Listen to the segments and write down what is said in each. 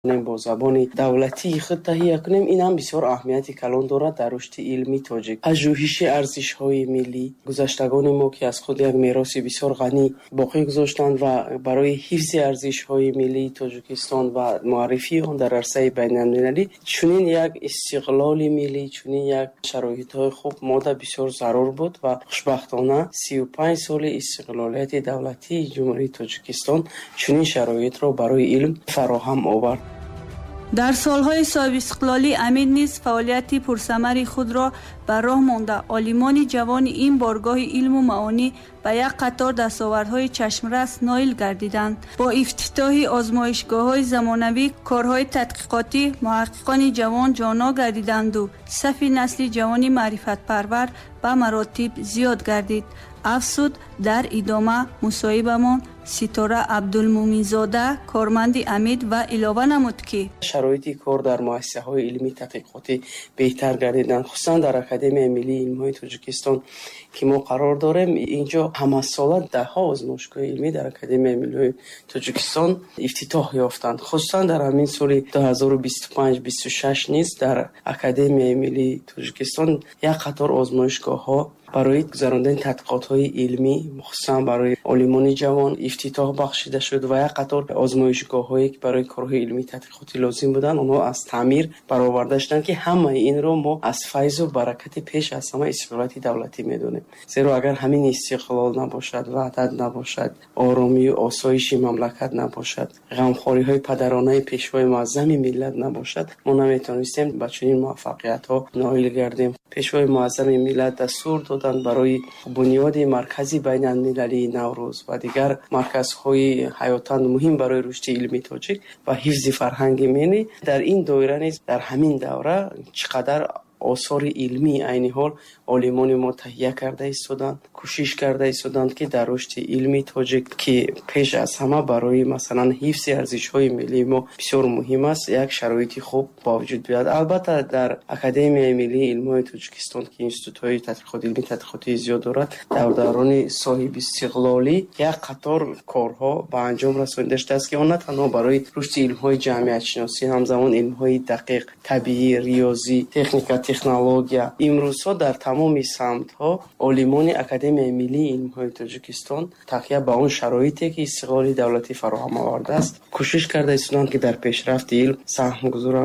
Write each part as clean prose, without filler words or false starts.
با زبان دولتی خود تهیه کنیم. این هم بسیار اهمیت کلان دارد در رشد علمی تاجیک. پژوهش ارزش‌های ملی گذشتگان ما که از خود یک میراث بسیار غنی باقی گذاشتند و برای حفظ ارزش‌های ملی تاجیکستان و معرفی آن در عرصه بین‌المللی چنین یک استقلال ملی، چنین یک شرایط‌های خوب ماده بسیار ضرور بود و خوشبختانه 35 سال استقلالیت دولتی جمهوری تاجیکستان چنین شرایط را برای علم فراهم آورد. در سالهای صاحب استقلالی امید نیز فعالیت پرثمر خود را بر راه مانده. عالمان جوان این بارگاه علم و معانی به یک قطار دستاوردهای چشمرس نائل گردیدند. با افتتاح آزمایشگاه‌های زمانوی، کارهای تحقیقاتی، محققان جوان جانا گردیدند و صف نسل جوان معرفت پرور به مراتب زیاد گردید. افسود در ادامه مصاحبه‌مان ستاره عبدالمومن‌زاده کارمند امید و علاوه نمود که شرایط کار در مؤسسه‌های علمی تحقیقاتی بهتر گردیدند، خصوصا در اکادمی ملی علم‌های تاجیکستان که ما قرار داریم. اینجا همه ساله ده‌ها آزمایشگاه علمی در اکادمی ملی تاجیکستان افتتاح یافتند. خصوصا در همین سال 2025-26 نیز در اکادمی ملی تاجیکستان یک قطار آزمایشگاه‌ها برای گذراندن تحقیقات‌های علمی مخصوصا برای عالمان جوان افتتاح بخشیده شد و یک قطار آزمایشگاه‌هایی که برای کارهای علمی تحقیقاتی لازم بودند آنها از تعمیر برآورده شدند که همه این را ما از فیض و برکت پیش از همه استقلالات دولتی می‌دانیم. زیرا اگر همین استقلال نباشد، وحدت نباشد، آرامی و آسایش مملکت نباشد، غمخوری‌های پدرانه پیشوای معظم ملت نباشد، ما نمی‌توانستیم به چنین موفقیت‌ها نائل گردیم. پیشوای معظم ملت دستور دادند برای بنیاد مرکزی بین المللی نوروز و دیگر مرکزهای حیاتاً مهم برای رشد علمی تاجیک و حفظ فرهنگ ملی در این دایره نیز در همین دوره چقدر آثار علمی عین حال عالمان ما تهیه کرده ایستادند، کوشش کرده ایستادند که در رشد علمی تاجیک که پیش از همه برای مثلا حفظ ارزش‌های ملی ما بسیار مهم است یک شرایط خوب با وجود بیاد. البته در اکادمی ملی علم‌های تاجیکستان که انستیتوت‌های تحقیقات علمی تحقیقاتی زیاد دارد در دوران صاحب استقلالی یک قطار کارها به انجام رسانیده شده است که آن نه تنها برای رشد علم‌های جمعیت شناسی، همزمان علم‌های دقیق، طبیعی، ریاضی، تکنیک، تکنولوژیا امروزها در تمام سمت‌ها عالمان اکادمی ملی علم‌های تاجیکستان تکیه به آن شرایطی که استقلال دولتی فراهم آورده است کوشش کرده ایستادند که در پیشرفت علم سهم گذارند.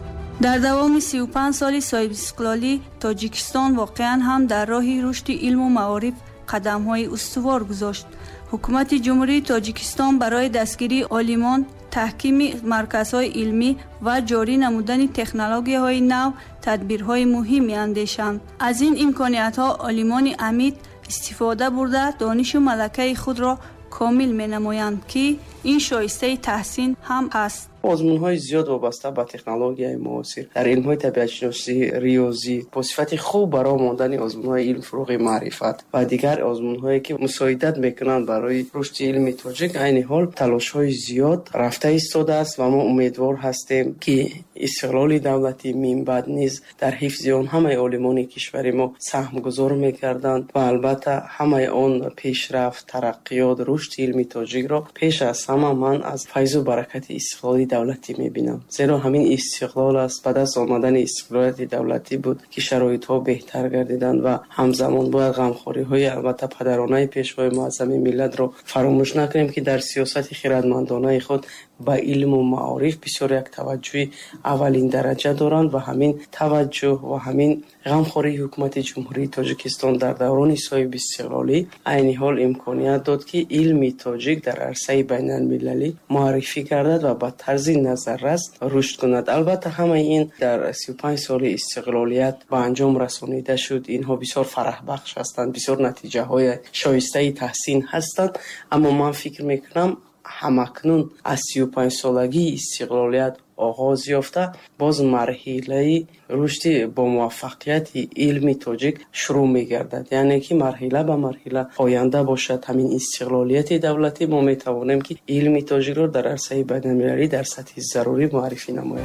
در دوام 35 سال صاحب استقلالی تاجیکستان واقعا هم در راه رشد علم و معارف قدم‌های استوار گذاشت. حکومت جمهوری تاجیکستان برای دستگیری عالمان، تحکیم مرکزهای علمی و جاری نمودن تکنولوژی‌های نو تدبیرهای مهمی اندیشند. از این امکانیت‌ها عالمان امید استفاده برده دانش و ملکه خود را کامل می‌نمایند که این شایسته تحسین هم است. آزمون‌های زیاد وابسته به تکنولوژی معاصر در علم‌های طبیعت شناسی، ریاضی با صفت خوب برای ماندن آزمون‌های علم فروغ معرفت و دیگر آزمون‌هایی که مساعدت می‌کنند برای رشد علمی تاجیک عین حال تلاش‌های زیاد رفته ایستاده است و ما امیدوار هستیم که استقلال دولتی من بعد نیز در حفظ آن همه عالمان کشور ما سهم گذار می‌کردند و البته همه آن پیشرفت، ترقیات، رشد علمی تاجیک را پیش از همه من از فیض و برکت استقلال دولتی می‌بینم. زیرا همین استقلال است، بعد از آمدن استقلال دولتی بود که شرایط‌ها بهتر گردیدند و همزمان باید غمخوری‌های البته پدرانه پیشوای معظم ملت را فراموش نکنیم که در سیاست خردمندانه خود با علم و معارف بسیار یک توجه اولین درجه دارند و همین توجه و همین غمخوری حکومت جمهوری تاجیکستان در دوران صاحب استقلالی عین حال امکانیت داد که علم تاجیک در عرصه بین المللی معرفی گردد و با طرز نظررس رشد کند. البته همه این در 35 سال استقلالیت به انجام رسانیده شد. اینها بسیار فرح بخش هستند، بسیار نتیجه های شایسته تحسین هستند، اما من فکر میکنم همکنون از 35 سالگی استقلالیت آغاز یافته باز مرحله رشد با موفقیت علمی تاجیک شروع می‌گردد. یعنی که مرحله به مرحله آینده باشد همین استقلالیت دولتی ما می‌توانیم که علمی تاجیک را در عرصه بین‌المللی در سطح ضروری معرفی نماید.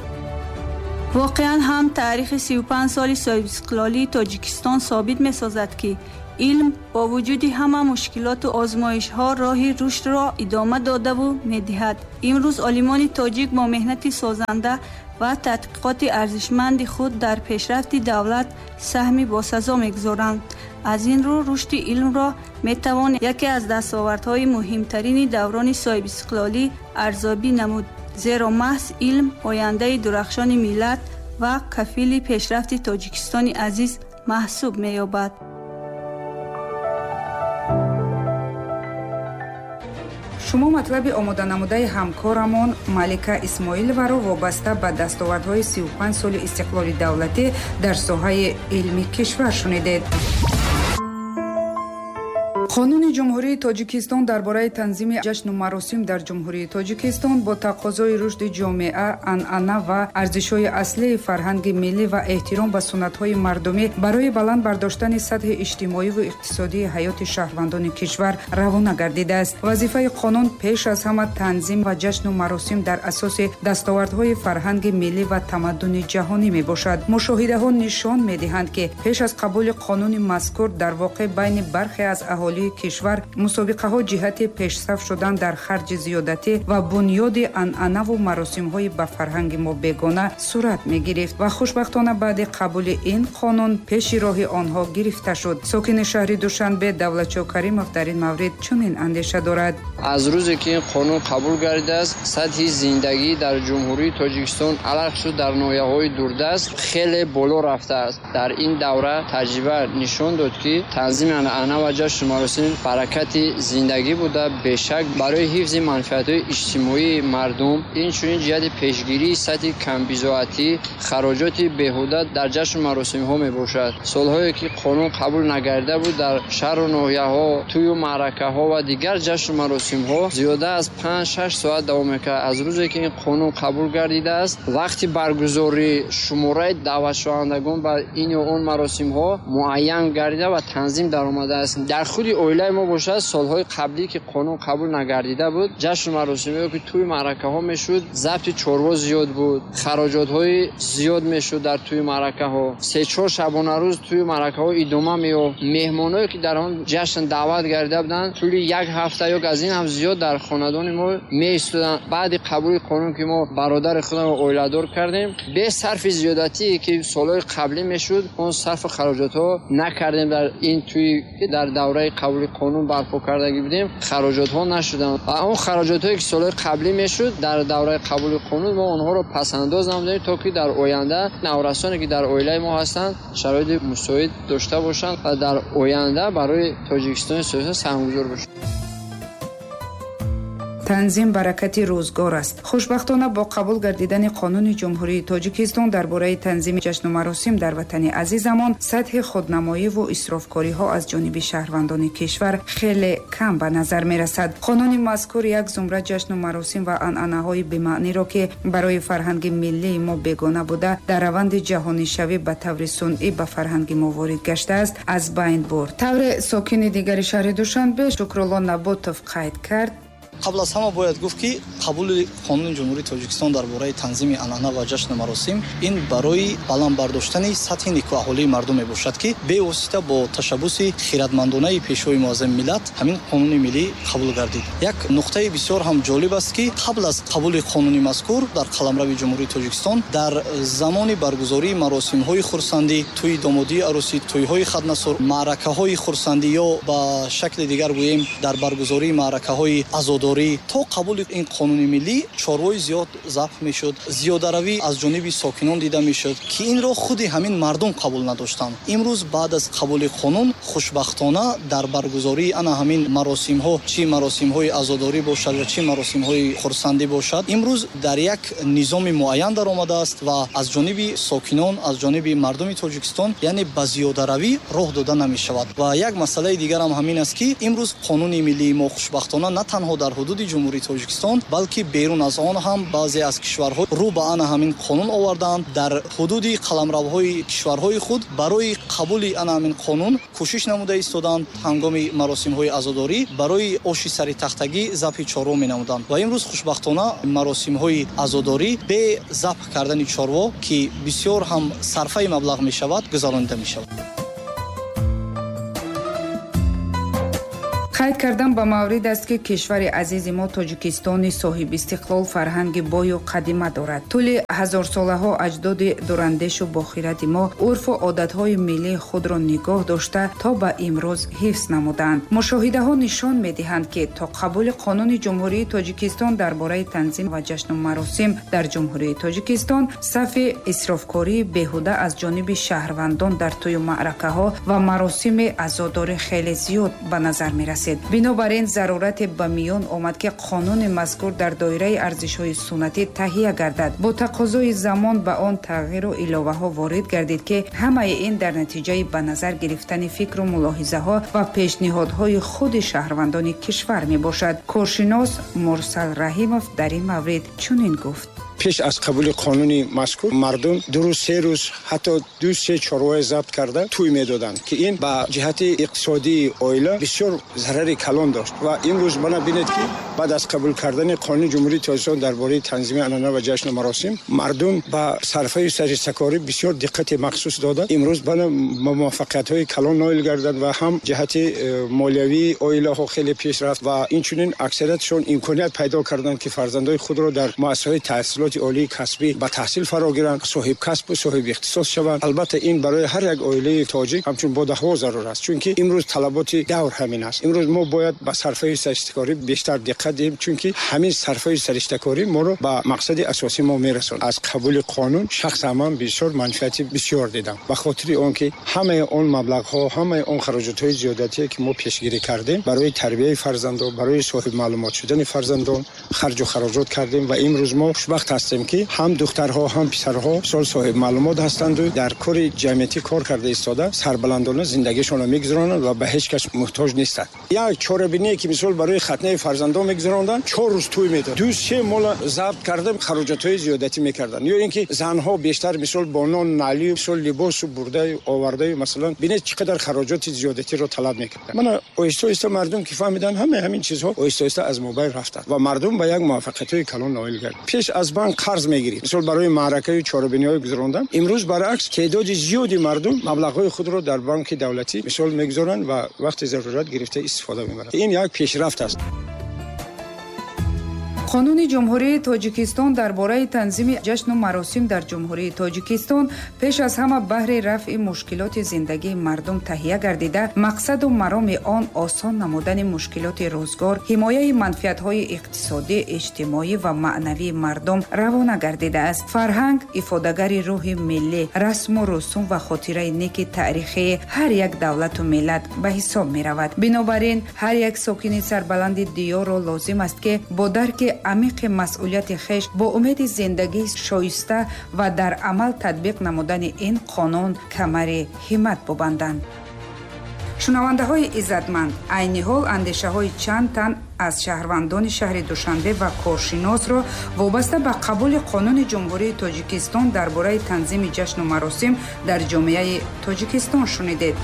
واقعا هم تاریخ 35 سال صاحب استقلالی تاجیکستان ثابت می‌سازد که علم با وجود همه مشکلات و آزمایش‌ها راه رشد را ادامه داده و می‌دهد. امروز عالمان تاجیک با مهنت سازنده و تحقیقات ارزشمند خود در پیشرفت دولت سهمی باسزا می‌گذارند. از این رو رشد علم را می‌توان یکی از دستاوردهای مهمترین دوران صاحب استقلالی ارزیابی نمود، زیرا محض علم آینده درخشان ملت و کفیل پیشرفت تاجیکستان عزیز محسوب می‌یابد. шумо матлаби омода намудаи ҳамкорамон малика исмоиловаро вобаста ба дастовардҳои 35 соли истиқлоли давлатӣ дар соҳаи илми кишвар шунидед. қонуни ҷумҳурии тоҷикистон дар бораи танзими ҷашну маросим дар ҷумҳурии тоҷикистон бо тақозои рушди ҷомеа, анъана ва арзишҳои аслии фарҳанги миллӣ ва эҳтиром ба суннатҳои мардумӣ барои баланд бардоштани сатҳи иҷтимоиву иқтисодии ҳаёти шаҳрвандони кишвар равона гардидааст. вазифаи қонун пеш аз ҳама танзим ва ҷашну маросим дар асоси дастовардҳои фарҳанги миллӣ ва тамаддуни ҷаҳонӣ мебошад. мушоҳидаҳо нишон медиҳанд, ки пеш аз қабули қонуни мазкур дар воқеъ байни бархе аз аҳолии кишвар мусобиқаҳо ҷиҳати пешсаф шудан дар харҷи зиёдатӣ ва бунёди анъанаву маросимҳои ба фарҳанги мо бегона сурат мегирифт ва хушбахтона баъди қабули ин қонун пеши роҳи онҳо гирифта шуд. сокини шаҳри Душанбе Давлатчо Каримов дар ин маврид чунин андеша дорад. аз рӯзе ки ин қонун қабул гардидааст, сатҳи зиндагӣ дар ҷумҳурии Тоҷикистон алахсуд дар ноҳияҳои дурдаст хеле боло рафтааст. дар ин давра таҷриба нишон дод, ки танзими анъана ва ҷашну маросим баракати зиндагӣ буда, бешак барои ҳифзи манфиатҳои иҷтимоии мардум, инчунин ҷиҳати пешгирии сатҳи камбизоатӣ, хароҷоти беҳуда дар ҷашну маросимҳо мебошад. солҳое ки қонун қабул нагардида буд, дар шаҳру ноҳияҳо, тӯю маъракаҳо ва дигар ҷашну маросимҳо зиёда аз 5-6 соат давом мекард. аз рӯзе ки ин қонун қабул гардидааст, вақти баргузории шумораи даъватшавандагон ба ин ё он маросимҳо муайян гардида ва танзим даромадааст. дар худи оилаи мо бошад, солҳои қаблӣ ки қонун қабул нагардида буд, ҷашну маросимҳое ки тӯи маъракаҳо мешуд, забти чорво зиёд буд, хароҷотҳои зиёд мешуд дар тӯи маъракаҳо, 3-4 шабонарӯз тӯи маъракаҳо идома меёфт. меҳмоное ки дар он ҷашн даъват гардида буданд, тӯли як ҳафта ё аз ин ҳам зиёд дар хонадони мо меистоданд. баъди қабули қонун ки мо бародари худамро оиладор кардем, бе сарфи зиёдатие ки солҳои қаблӣ мешуд, он сарфу хароҷотҳо накардем. дар ин тӯи дар давраи қабули қонун барпо кардагӣ будем, хароҷотҳо нашуданд ва он хароҷотҳое ки солҳои қаблӣ мешуд дар давраи қабули қонун мо онҳоро пасандоз намудем, то ки дар оянда наврасоне ки дар оилаи мо ҳастанд шароити мусоид дошта бошанд ва дар оянда барои Тоҷикистони соҳиста саҳмгузор бошанд. танзим баракати рӯзгор аст. хушбахтона бо қабул гардидани қонуни ҷумҳурии Тоҷикистон дар бораи танзими ҷашну маросим дар ватани азизамон сатҳи худнамоиву исрофкориҳо аз ҷониби шаҳрвандони кишвар хеле кам ба назар мерасад. қонуни мазкур як зумра ҷашну маросим ва анъанаҳои бемаъниро ки барои фарҳанги миллии мо бегона буда дар раванди ҷаҳонишавӣ ба таври сунъӣ ба фарҳанги мо ворид гаштааст, аз байн бурд. тавре сокини дигари шаҳри Душанбе Шукрулло Наботов қайд кард. қабл аз ҳама бояд гуфт, ки қабули қонуни ҷумҳурии Тоҷикистон дар бораи танзими анъана ва ҷашну маросим ин барои баланд бардоштани сатҳи никӯҳаҳолии мардум мебошад, ки бевосита бо ташаббуси хиратмандонаи пешвои муаззами миллат ҳамин қонуни миллӣ қабул гардид. як нуқтаи бисёр ҳам ҷолиб аст, ки қабл аз қабули қонуни мазкур дар қаламрави ҷумҳурии Тоҷикистон дар замони баргузории маросимҳои хурсандӣ, тӯи домодии арӯсӣ, тӯйҳои хатнасор, маъракаҳои хурсандӣ ё ба шакли дигар гӯем дар баргузории маъракаҳои азодорӣ то қабули ин қонуни миллӣ чорвои зиёд забт мешуд, зиёдаравӣ аз ҷониби сокинон дида мешуд, ки инро худи ҳамин мардум қабул надоштанд. имрӯз баъд аз қабули қонун хушбахтона дар баргузории ана ҳамин маросимҳо, чӣ маросимҳои азодорӣ бошад ва чӣ маросимҳои хурсандӣ бошад, имрӯз дар як низоми муайян даромадааст ва аз ҷониби сокинон, аз ҷониби мардуми Тоҷикистон яъне ба зиёдаравӣ роҳ дода намешавад. ва як масъалаи дигар ҳам ҳамин аст, ки имрӯз қонуни миллии мо хушбахтона на танҳо дар ҳудуди ҷумҳурии Тоҷикистон, балки берун аз он ҳам баъзе аз кишварҳо рӯ ба ана ҳамин қонун оварданд. дар ҳудуди қаламравҳои кишварҳои худ барои қабули ана ҳамин қонун кӯшиш намуда истоданд. ҳангоми маросимҳои азодорӣ барои оши сари тахтагӣ забҳи чорво менамуданд ва имрӯз хушбахтона маросимҳои азодорӣ бе забҳ кардани чорво, ки бисёр ҳам сарфаи маблағ мешавад, гузаронида мешавад. қайд кардан ба маврид аст ки кишвари азизи мо тоҷикистони соҳибистиқлол фарҳанги бою қадима дорад. тӯли ҳазорсолаҳо аҷдоди дурандешу бохирати мо урфу одатҳои миллии худро нигоҳ дошта то ба имрӯз ҳифз намуданд. мушоҳидаҳо нишон медиҳанд ки то қабули қонуни ҷумҳурии тоҷикистон дар бораи танзим ва ҷашну маросим дар ҷумҳурии тоҷикистон сафи исрофкории беҳуда аз ҷониби шаҳрвандон дар тӯю маъракаҳо ва маросими азодорӣ хеле зиёд ба назар мерасид. бинобар ин зарурате ба миён омад ки қонуни мазкур дар доираи арзишҳои суннатӣ таҳия гардад. бо тақозои замон ба он тағйиру иловаҳо ворид гардид ки ҳамаи ин дар натиҷаи ба назар гирифтани фикру мулоҳизаҳо ва пешниҳодҳои худи шаҳрвандони кишвар мебошад. коршинос мурсал раҳимов дар ин маврид чунин гуфт: пеш аз қабули қонуни мазкур мардум 2-3 рӯз ҳатто 2-3 чорвоя забт карда тӯй медоданд ки ин ба ҷиҳати иқтисодии оила бисёр зарари калон дошт ва имрӯз бана бинед ки баъд аз қабул кардани қонуни ҷумҳурии тоҷикистон дар бораи танзими анъана ва ҷашну маросим мардум ба сарфаи саристакорӣ бисёр диққати махсус дода имрӯз бана муваффақиятҳои калон ноил гарданд ва ҳам ҷиҳати молиявии оилаҳо хеле пешрафт ва инчунин аксариятшон имконият пайдо карданд ки фарзандои худро дар муассисаҳои таҳсилоти олии касбӣ ба таҳсил фаро гиранд, соҳиб касбу соҳиб ихтисос шаванд. албатта ин барои ҳар як оилаи тоҷик ҳамчун бо даҳво зарур аст, чунки имрӯз талаботи давр ҳамин аст. имрӯз мо бояд ба сарфаи саристакорӣ бештар диққат диҳем, чунки ҳамин сарфаи саристакорӣ моро ба мақсади асосӣ мо мерасонад. аз қабули қонун шахсан ман бисёр манфиати бисёр дидам, ба хотири он ки ҳамаи он маблағҳо, ҳамаи он хароҷотҳои зиёдатие ки мо пешгирӣ кардем барои тарбияи фарзандон, барои соҳиб маълумот шудани фарзандон харҷу хароҷот кардем ва имрӯз мо хушбахт ҳастем ки ҳам духтарҳо ҳам писарҳо сол соҳиб маълумот ҳастанду дар кори ҷамъиятӣ кор карда истода сарбаландона зиндагишонро мегузаронанд ва ба ҳеҷ кас муҳтоҷ нестанд. як чорабиние ки мисол барои хатнаи фарзандон мегузаронданд 4 рӯз тӯй медод, 2-3 мола забт карда хароҷотҳои зиёдатӣ мекарданд. ё ин ки занҳо бештар мисол бо нон нали мисол либосу бурдаи овардаи масалан бинед чӣ қадар хароҷоти зиёдатиро талаб мекарданд. мана оҳиста оҳиста мардум ки фаҳмиданд ҳамин чизҳо оҳиста оҳиста аз мобайл рафтанд ва мардум ба як муваффақиятҳои калон ноил гардид. пеш аз банк қарз мегирид, мисол барои маъракаи чорабиниҳои гузарондан. имрӯз баръакс теъдоди зиёди мардум маблағҳои худро дар банки давлатӣ мисол мегузоранд ва вақти зарурат гирифта истифода мебаранд. ин як пешрафт аст. қонуни ҷумҳурии тоҷикистон дар бораи танзими ҷашну маросим дар ҷумҳурии тоҷикистон пеш аз ҳама баҳри рафъи мушкилоти зиндагии мардум таҳия гардида мақсаду мароми он осон намудани мушкилоти рӯзгор, ҳимояи манфиатҳои иқтисодӣ, иҷтимоӣ ва маънавии мардум равона гардидааст. фарҳанг ифодагари рӯҳи миллӣ, расму русум ва хотираи неки таърихии ҳар як давлату миллат ба ҳисоб меравад. бинобар ин ҳар як сокини сарбаланди диёрро лозим аст ки бо дарки амиқи масъулияти хеш бо умеди зиндагии шоиста ва дар амал татбиқ намудани ин қонун камари ҳиммат бубанданд. шунавандаҳои иззатманд, айни ҳол андешаҳои чанд тан аз шаҳрвандони шаҳри душанбе ва коршиносро вобаста ба қабули қонуни ҷумҳурии тоҷикистон дар бораи танзими ҷашну маросим дар ҷомеаи тоҷикистон шунидед.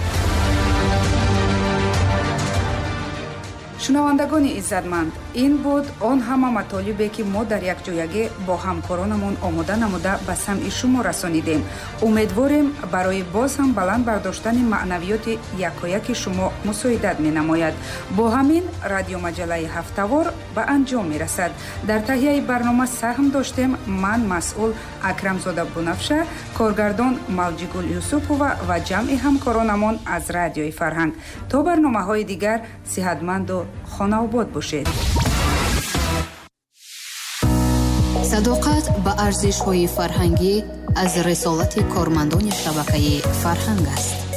шунавандагони иззатманд, ин буд он ҳама матолибе ки мо дар якҷоягӣ бо ҳамкоронамон омода намуда ба самъи шумо расонидем. умедворем барои боз ҳам баланд бардоштани маънавиёти якояки шумо мусоидат менамояд. бо ҳамин радиомаҷаллаи ҳафтавор ба анҷом мерасад. дар таҳияи барнома саҳм доштем ман масъул акрамзода бунафша, коргардон малҷигул юсупова ва ҷамъи ҳамкоронамон аз радиои фарҳанг. то барномаҳои дигар сиҳатманду хонаобод бошед. садоқат ба арзишҳои фарҳангӣ аз рисолати кормандони шабакаи фарҳанг аст.